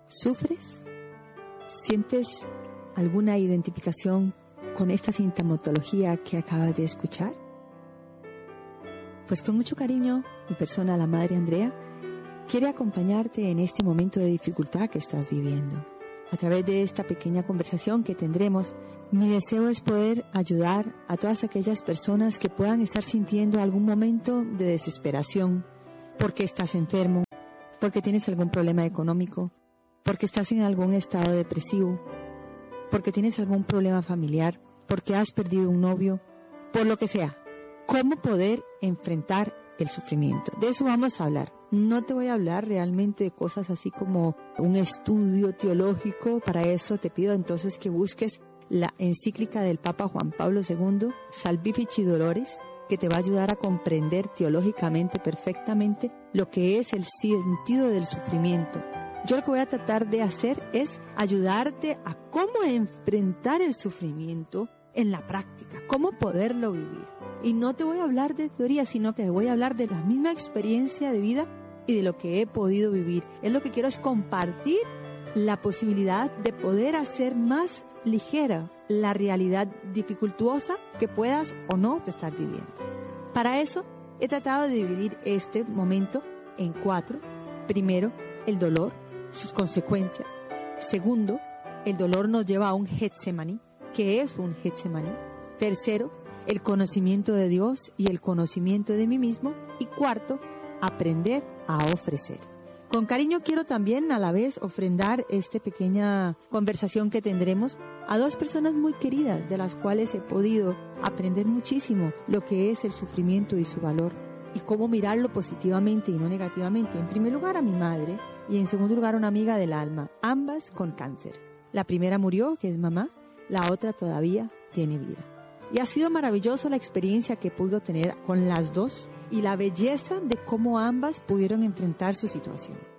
¿Sufres? ¿Sientes alguna identificación con esta sintomatología que acabas de escuchar? Pues con mucho cariño, mi persona, la Madre Andrea, quiere acompañarte en este momento de dificultad que estás viviendo. A través de esta pequeña conversación que tendremos, mi deseo es poder ayudar a todas aquellas personas que puedan estar sintiendo algún momento de desesperación, porque estás enfermo, porque tienes algún problema económico, porque estás en algún estado depresivo, porque tienes algún problema familiar, porque has perdido un novio, por lo que sea. ¿Cómo poder enfrentar el sufrimiento? De eso vamos a hablar. No te voy a hablar realmente de cosas así como un estudio teológico. Para eso te pido entonces que busques la encíclica del Papa Juan Pablo II, Salvifici Doloris, que te va a ayudar a comprender teológicamente perfectamente lo que es el sentido del sufrimiento. Yo lo que voy a tratar de hacer es ayudarte a cómo enfrentar el sufrimiento en la práctica, cómo poderlo vivir. Y no te voy a hablar de teoría, sino que te voy a hablar de la misma experiencia de vida y de lo que he podido vivir. Es lo que quiero es compartir la posibilidad de poder hacer más ligera la realidad dificultuosa que puedas o no estar viviendo. Para eso he tratado de dividir este momento en 4. Primero, el dolor, sus consecuencias. Segundo, el dolor nos lleva a un Getsemaní. ¿Qué es un Getsemaní? Tercero, el conocimiento de Dios y el conocimiento de mí mismo. Y cuarto, aprender a ofrecer. Con cariño quiero también a la vez ofrendar esta pequeña conversación que tendremos a 2 personas muy queridas, de las cuales he podido aprender muchísimo lo que es el sufrimiento y su valor, y cómo mirarlo positivamente y no negativamente. En primer lugar, a mi madre, y en segundo lugar, a una amiga del alma, ambas con cáncer. La primera murió, que es mamá, la otra todavía tiene vida. Y ha sido maravilloso la experiencia que pude tener con las 2 y la belleza de cómo ambas pudieron enfrentar su situación.